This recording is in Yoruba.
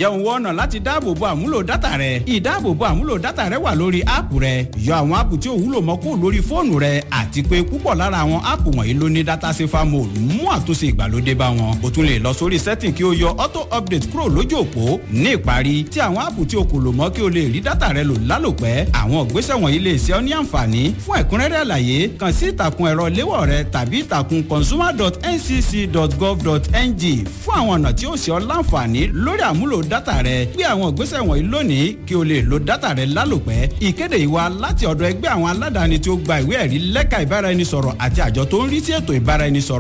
ǹjẹ́ òun wọ́n ọ̀nà láti dáàbòbo àmúlò dátà rẹ? ìdáàbòbo àmúlò dátà rẹ wà lórí áàpù rẹ. yọ àwọn áàpù tí ò wúlò mọ́ kúrò lórí fóònù rẹ àti pé púpọ̀ lára àwọn áàpù wọ̀nyí ló ní data safer mode mú àtúnṣe ìgbàlódé bá wọn. o tún lè lọ sórí setting kí o yọ auto update kúrò lójú òpó. ní ìparí tí àwọn áàpù tí o kò lò mọ́ kí o lè rí dátà rẹ lò lálòpẹ́. àwọn ìgbésẹ̀ wọ̀nyí lè ṣe ọ́ ní àǹfààní. fún ẹ̀kúnrẹ́rẹ́ àlàyé kàn sí ìtàkùn ẹ̀rọ léwọ̀ rẹ tàbí ìtàkùn consumer.ncc.gov.ng fún àwọn ọ̀nà tí ó ṣe ọ́ láǹfààní lórí àmúlò dátà rẹ. gbé àwọn ìgbésẹ̀ wọ̀nyí lónìí kí o lè lo dátà rẹ lálòpẹ́. ìkéde ìwà láti ọ̀dọ̀ ẹgbẹ́ àwọn aládàáni tí ó gba ìwé ẹ̀rí lẹ́ka ìbáraẹnisọ̀rọ̀ àti àjọ tó ń rí sí ètò ìbáraẹnisọ̀rọ̀